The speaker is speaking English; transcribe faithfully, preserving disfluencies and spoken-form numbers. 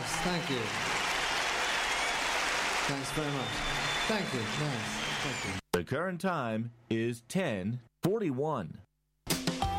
Yes, thank you. Thanks very much. Thank you. Yes, thank you. The current time is ten forty-one.